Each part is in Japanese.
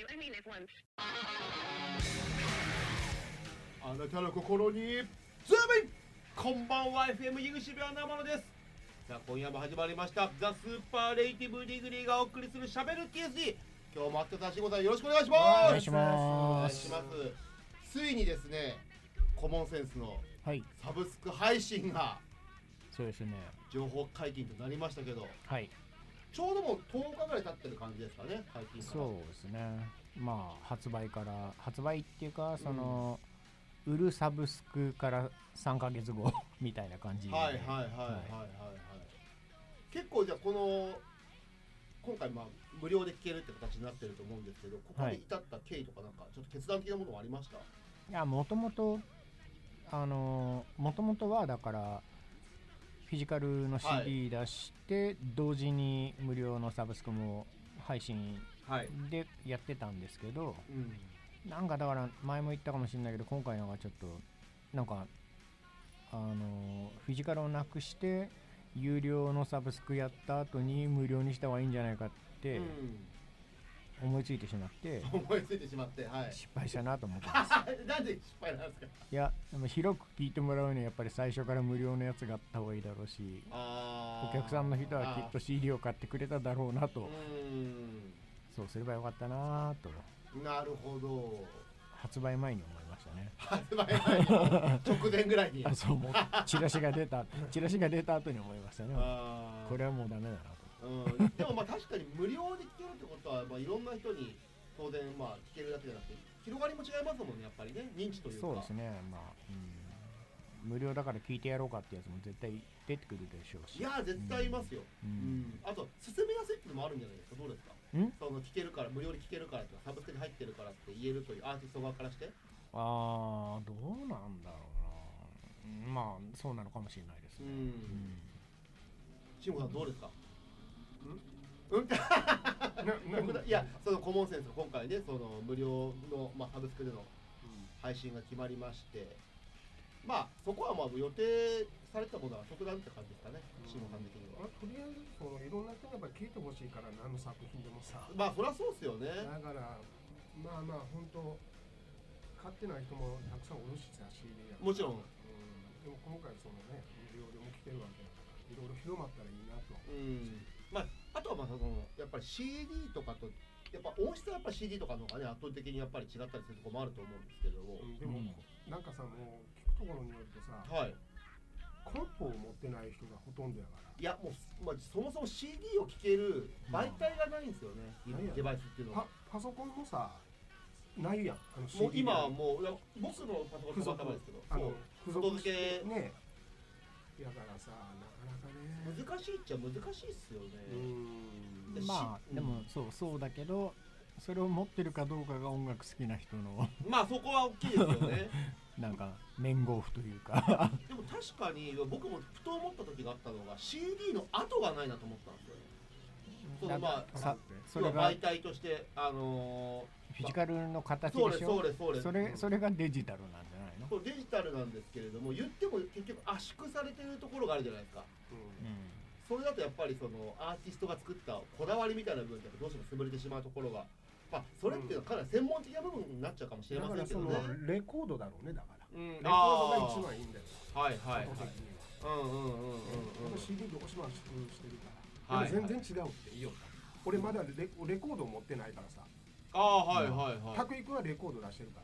あなたの心にズームイン。こんばんは、 FM 井口部屋生野です。さあ今夜も始まりましたザ・スーパーレイティブディグリーがお送りするしゃべる TSD。 今日もあってたしごさんよろしくお願いします。 お願いしお願まいします。ついにですね、コモンセンスのはい、 サブスク配信がそうですね。 情報解禁となりましたけど、 はい、 ちょうどもう10日ぐらい経ってる感じですかね、解禁から。 そうですね。まあ発売っていうか、その、売るサブスクから3ヶ月後みたいな感じで。 はいはいはいはいはいはい。結構じゃあ今回無料で聴けるって形になってると思うんですけど、ここに至った経緯とかなんかちょっと決断的なものはありました？ いや、もともとはだからフィジカルの CD 出して、同時に無料のサブスクも配信でやってたんですけど、なんかだから前も言ったかもしれないけど、今回のがちょっとなんかフィジカルをなくして有料のサブスクやった後に無料にした方がいいんじゃないかって思いついてしまって、 はい、 失敗したなと思ってますなんで失敗なんですか？ いや、でも広く聞いてもらうにはやっぱり最初から無料のやつがあった方がいいだろうし、お客さんの人はきっと CD を買ってくれただろうなと、そうすればよかったなと。 なるほど。 発売前に思いましたね。 発売前に直前ぐらいにそう、もうチラシが出た後に思いましたね。これはもうダメだなと。 でも確かに無料で聴けるってことは、いろんな人に当然聴けるだけじゃなくて広がりも違いますもんね、やっぱりね、認知というか。 そうですね。無料だから聞いてやろうかってやつも絶対出てくるでしょうし。 いや絶対いますよ。あと進めやすいっていうのもあるんじゃないですか。どうですか？その聞けるから、無料で聞けるからとかサブスクに入ってるからって言えるというアーティスト側からして、 どうなんだろうな。まあそうなのかもしれないですね。 慎吾さんどうですか？いや、そのコモンセンスが今回ね、その無料の、サブスクでの配信が決まりまして、そこは予定されたものは特段って感じですかね、慎吾さん的には。 とりあえずいろんな人にやっぱり聞いてほしいから、何の作品でもさ。 そりゃそうですよね。 だから本当買ってない人もたくさんおるしさ、CD やから。 もちろん。 でも今回無料でも聞けるわけだから、いろいろ広まったらいいなと。 あとはやっぱり CD とかとやっぱ音質はやっぱ CD とかの方がね、圧倒的にやっぱり違ったりするところもあると思うんですけども、 でもなんかさ、もう聞くところによるとさ、コンポを持ってない人がほとんどやから。 いやもう、そもそも CD を聴ける媒体がないんですよね、デバイスっていうのは。パソコンもさないやん。 もう今はもう僕のパソコン使った場合ですけど、付属付けね。だからさ、なかなかね難しいっちゃ難しいっすよね。 でもそうだけど、それを持ってるかどうかが音楽好きな人のそこは大きいですよね。 なんか面号譜というかでも確かに僕もふと思った時があったのが CD の跡がないなと思ったんですよね。それが媒体としてフィジカルの形でしょ。それがデジタルなんじゃないの？ そう、デジタルなんですけれども、言っても結局圧縮されてるところがあるじゃないですか。それだとやっぱりそのアーティストが作ったこだわりみたいな部分でどうしても潰れてしまうところが、それっていうのはかなり専門的な部分になっちゃうかもしれませんけどね。 だからレコードだろうね、だからレコードが一番いいんだよ。CD どうしも圧縮してるから、全然違うっていいよ。俺まだレコード持ってないからさ。拓井君はレコード出してるから。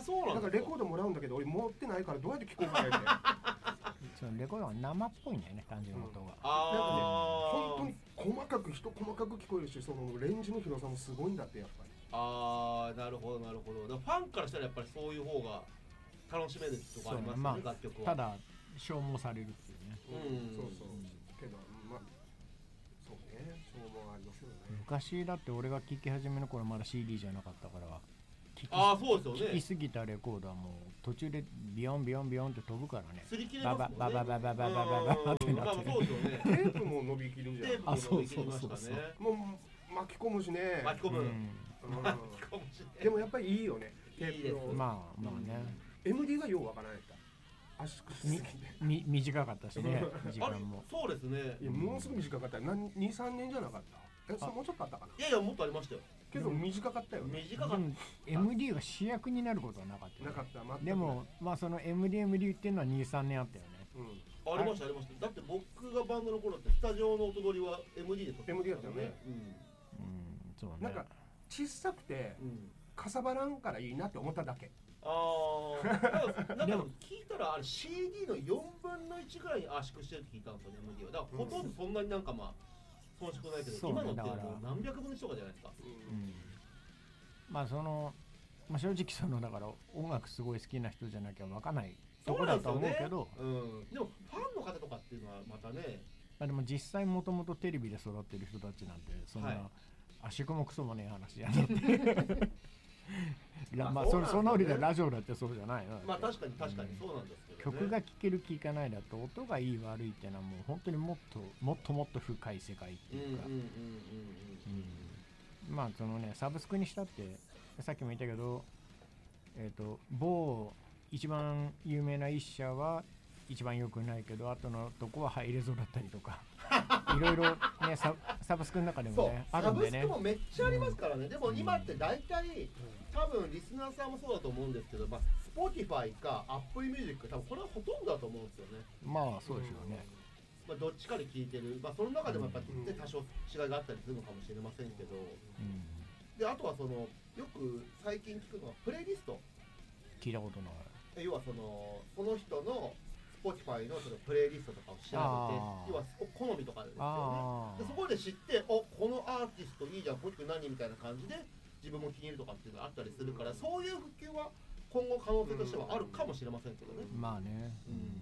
そうなんですか。 だからレコードもらうんだけど、俺持ってないからどうやって聞こうかねってレコードは生っぽいんだよね、感じの音が。 本当に細かく聞こえるし、そのレンジの広さもすごいんだって、やっぱり。 なるほどなるほど。ファンからしたらやっぱりそういう方が楽しめるとこありますよね、楽曲は。 ただ消耗されるっていうね。 けどそうね、消耗ありますよね。 昔だって俺が聴き始めの頃まだ CD じゃなかったから、 そうですよね。 聴きすぎたレコードはもう途中でビヨンビヨンビヨンって飛ぶからね。 擦り切れますもんね。 ババってなって。 そうですよね。 テープも伸びきるじゃん。 そう。 もう巻き込むしね。 巻き込む。 でもやっぱりいいよね。テープの。 まあね。 MD がようわからないんだ。圧縮しすぎて。 短かったしね、時間も。 そうですね。 ものすごく短かった。2、3年じゃなかった。もうちょっとあったかな。 いやもっとありましたよ。 けど短かったよね。 短かった。 MD が主役になることはなかった、 なかった。 でもまあその MD っていうのは 2,3 年あったよね。 ありましたありました。だって僕がバンドの頃ってスタジオの音取りは MD で撮ってましたよね。 そうね。 なんか小さくてかさばらんからいいなって思っただけ。 でも聞いたらあれ CD の4分の1ぐらいに圧縮してるって聞いたんですよね MD は。だからほとんどそんなになんかまあ遜色ないけど、今のってもう何百分の1とかじゃないですか。 まあその正直そのだから音楽すごい好きな人じゃなきゃ分かんないとこだと思うけど、 でもファンの方とかっていうのはまたね。 でも実際もともとテレビで育ってる人たちなんてそんな圧縮もクソもねえ話やなってまあその折でラジオだってそうじゃないの。 まあ確かにそうなんですけど、 曲が聴ける聴かないだと音がいい悪いっていうのはもう本当にもっと深い世界っていうか、まあそのねサブスクにしたってさっきも言ったけど、某一番有名な一社は一番良くないけど後のとこは入れそうだったりとかいろいろねサブスクの中でもねあるんでね。 サブスクもめっちゃありますからね。でも今って大体多分リスナーさんもそうだと思うんですけど、Spotify か Apple Music 多分これはほとんどだと思うんですよね。 まあそうですよね。 どっちかで聴いてる、その中でもやっぱり多少違いがあったりするのかもしれませんけど、であとはそのよく最近聞くのはプレイリスト。 聞いたことない。 要はその人のSpotify のそのプレイリストとかを調べて、要は好みとかですよね。でそこで知って、このアーティストいいじゃん、この人何みたいな感じで自分も気に入るとかっていうのがあったりするから、そういう復旧は今後可能性としてはあるかもしれませんけどね。 まあね。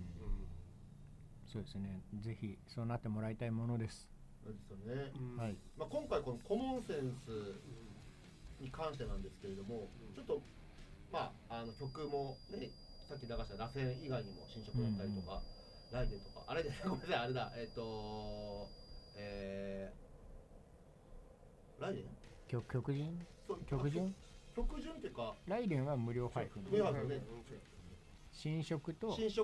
そうですね。ぜひそうなってもらいたいものです。 そうですよね。はい。今回このコモンセンスに関してなんですけれども、ちょっと曲もね。さっき流した螺旋以外にも新色だったりとか、ライデンとか、あれでごめんなさい、あれだ、ライデン？ 曲順っていうか、 ライデンは無料配布。 無料配布ね。 新色とシ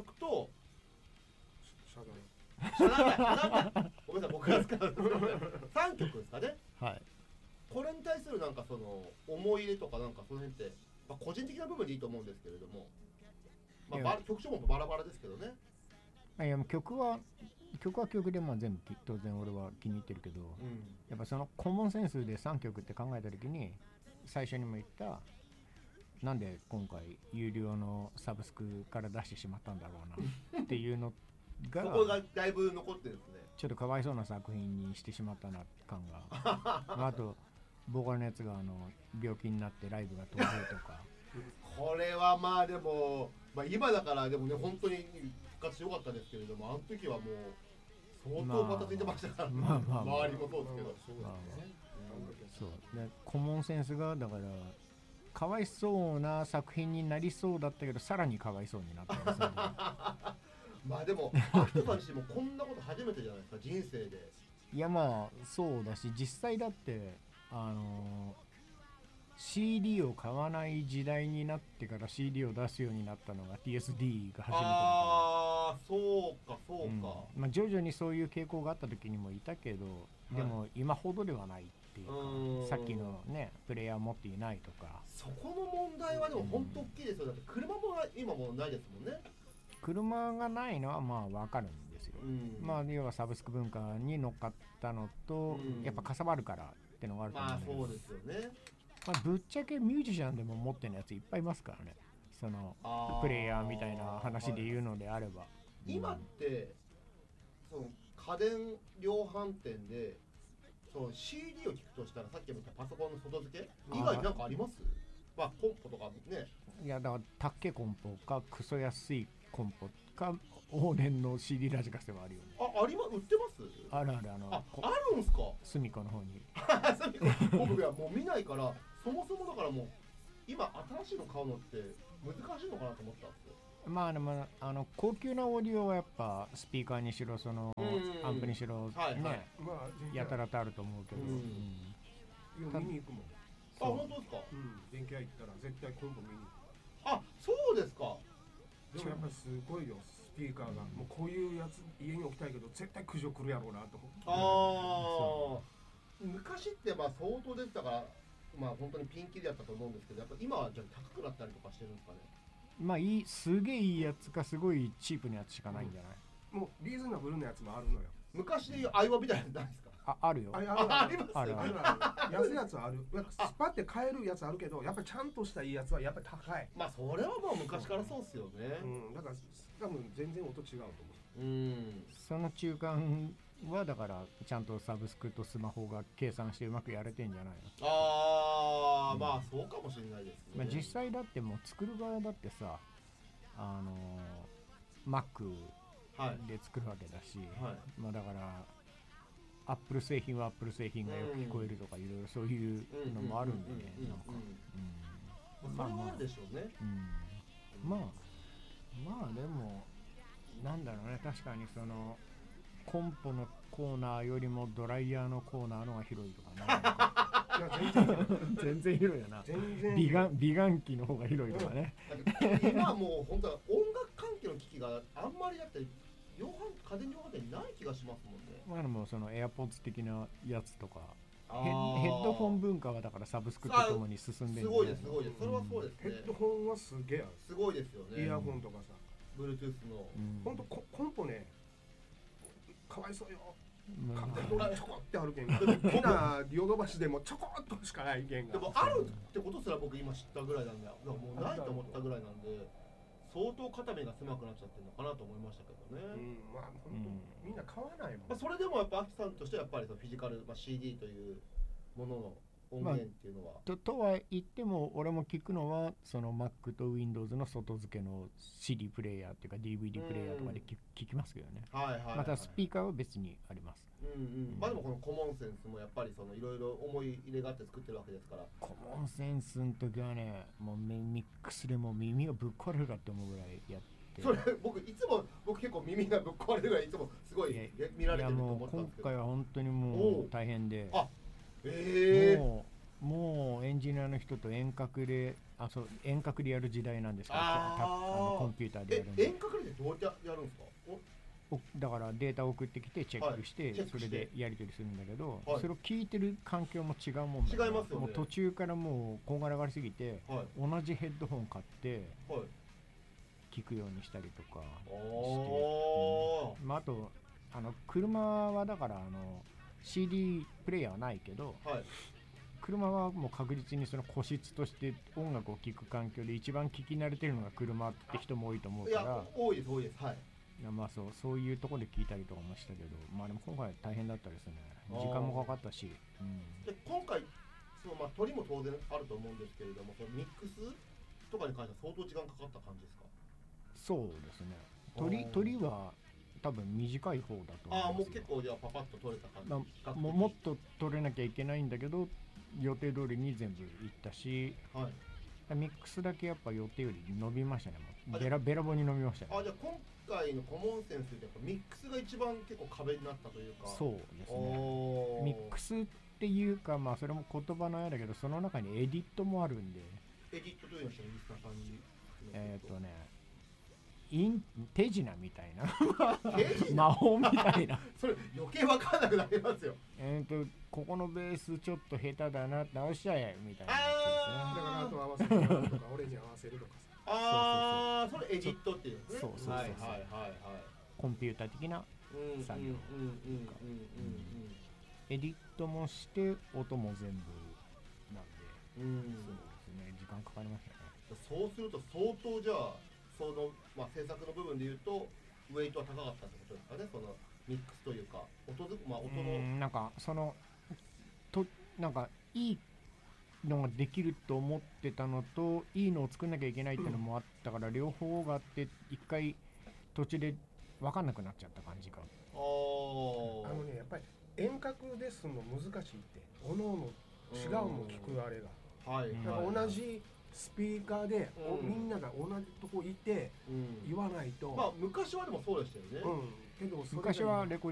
ャダン。ごめんなさい、僕が使う3曲ですかね。 はい。 これに対するなんかその思い入れとかなんかその辺って、個人的な部分でいいと思うんですけれども。曲調もバラバラですけどね。 いや曲は曲で全部当然俺は気に入ってるけど、やっぱそのコモンセンスで3曲って考えた時に最初にも言ったなんで今回有料のサブスクから出してしまったんだろうなっていうのがそこがだいぶ残ってるんですね。 ちょっとかわいそうな作品にしてしまったな感があとボーカルのやつが病気になってライブが途絶えとかこれはでも今だからでもね本当に復活してよかったですけれども、あの時はもう相当バタついてましたから、周りもそうですけど、 そうでコモンセンスがだからかわいそうな作品になりそうだったけどさらにかわいそうになったんですよね。 でもアキトさんにしてもこんなこと初めてじゃないですか人生で。 いやそうだし実際だってCD を買わない時代になってから CD を出すようになったのが TSD が初めてだから。 そうか、 徐々にそういう傾向があった時にもいたけど、でも今ほどではないっていうか、さっきのねプレイヤー持っていないとか、 そこの問題はでも本当大きいですよ。だって車も今もないですもんね。 車がないのは分かるんですよ。要はサブスク文化に乗っかったのと、やっぱかさばるからってのがあると思うんだけど、 そうですよね。 ぶっちゃけミュージシャンでも持ってるやついっぱいいますからね。そのプレイヤーみたいな話で言うのであれば、 今ってその家電量販店でその CD を聞くとしたらさっきも言ったパソコンの外付け以外に何かあります？コンポとかね。 いやだからタッケコンポかクソ安いコンポか往年の CD ラジカセはあるよね。 売ってます？ あるあるんすか？ 隅っこの方に。 僕はもう見ないからそもそもだからもう今新しいの買うのって難しいのかなと思ったんですよ。 でも高級なオーディオはやっぱスピーカーにしろそのアンプにしろね、やたらとあると思うけど、 見に行くもん。 本当ですか？ 電気屋行ったら絶対コンポ見に行く。 そうですか。 でもやっぱりすごいよスピーカーが。もうこういうやつ家に置きたいけど絶対苦情来るやろうなと。 昔って相当出てたからまあ本当にピンキリだったと思うんですけど、やっぱ今はじゃあ高くなったりとかしてるんですかね。 まあすげえいいやつかすごいチープなやつしかないんじゃない、 もうリーズナブルなやつもあるのよ。 昔でいう相葉みたいなやつないですか。 あるよ。 あります。 ある。 安いやつはある。スパって買えるやつあるけど、やっぱりちゃんとしたいいやつはやっぱり高い。 まあそれはもう昔からそうっすよね。 だから多分全然音違うと思う。その中間はだからちゃんとサブスクとスマホが計算してうまくやれてんじゃないの。まあそうかもしれないですね。 まあ実際だってもう作る側だってさ、Mac で作るわけだし、まあだからアップル製品はアップル製品がよく聞こえるとかいろいろそういうのもあるんでね、なんかそれはあるでしょうね。 まあでもなんだろうね、確かにそのコンポのコーナーよりもドライヤーのコーナーのが広いとかね。いや全然広いよな。美顔器の方が広いとかね。 今はもう本当は音楽関係の機器があんまりだって家電量販店にない気がしますもんね。 まあでもその AirPods 的なやつとかヘッドホン文化はだからサブスクとともに進んでるんで、 すごいです。それはそうですね。 ヘッドホンはすげえすごいですよね。 イヤホンとかさ、 Bluetooth の本当コンポね、かわいそうよ。ちょこってあるけんが、みんなヨドバシでもちょこっとしかないけんが。 でもあるってことすら僕今知ったぐらいなんで、もうないと思ったぐらいなんで、相当肩身が狭くなっちゃってるのかなと思いましたけどね。 まあ本当みんな買わないもん。 それでもやっぱアキさんとしてはやっぱりフィジカル、CD というものの音源っていうのは、 とは言っても俺も聞くのはその Mac と Windows の外付けの CD プレイヤーっていうか DVD プレイヤーとかで聞きますけどね。またスピーカーは別にあります。 まあでもこのコモンセンスもやっぱりそのいろいろ思い入れがあって作ってるわけですから。 コモンセンスの時はね、もうミックスでもう耳がぶっ壊れるかって思うぐらいやって。 それ僕結構耳がぶっ壊れるぐらいいつもすごい見られてると思ったんですけど。 今回は本当にもう大変で。もうエンジニアの人と遠隔でやる時代なんですけど、コンピューターでやるんで。 遠隔でどうやってやるんですか？ だからデータを送ってきてチェックして、それでやり取りするんだけど、それを聞いてる環境も違うもんだから、 違いますよね。 もう途中からもうこんがらがりすぎて、同じヘッドホン買って聞くようにしたりとかして、あと車はだからCD プレイヤーはないけど、車はもう確実にその個室として音楽を聴く環境で一番聞き慣れてるのが車って人も多いと思うから。 多いです。 まあそういうところで聞いたりとかもしたけど、まあでも今回大変だったですね。時間もかかったし。 で今回鳥も当然あると思うんですけれども、そのミックスとかに関しては相当時間かかった感じですか？ そうですね。鳥は多分短い方だと思うんですよ。もう結構じゃあパパッと取れた感じ。 もっと取れなきゃいけないんだけど、予定通りに全部いったし、ミックスだけやっぱ予定より伸びましたね。べらぼうに伸びましたね。 じゃあ今回のコモンセンスでミックスが一番結構壁になったというか。 そうですね。ミックスっていうか、まあそれも言葉のあれだけど、その中にエディットもあるんで。 エディットというのはリスナーさんに。 手品みたいな魔法みたいなそれ余計分かんなくなりますよ。 ここのベースちょっと下手だな、直しちゃえみたいなやつですね。だからあと合わせるとか俺に合わせるとかさ。それエディットっていうね。 そうコンピューター的な作業。エディットもして音も全部なんで、そうですね、時間かかりましたね。 そうすると相当じゃあその制作の部分でいうとウェイトは高かったってことですかね。そのミックスというか音のなんかなんかいいのができると思ってたのと、いいのを作んなきゃいけないっていうのもあったから、両方があって一回途中で分かんなくなっちゃった感じか。 やっぱり遠隔ですの難しいって、おのおの違うの聞くあれが、なんか同じスピーカーで、みんなが同じとこいて言わないと。 昔はでもそうでしたよね。 けど昔はレコー